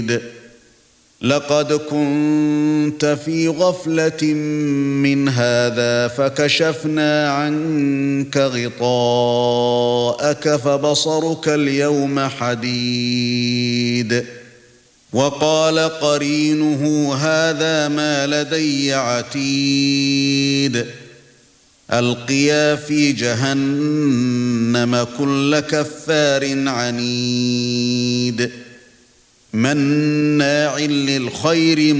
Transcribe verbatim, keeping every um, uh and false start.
لقد كنت في غفلة من هذا فكشفنا عنك غطاءك فبصرك اليوم حديد وقال قرينه هذا ما لدي عتيد ألقيا في جهنم كل كفار عنيد مناع للخير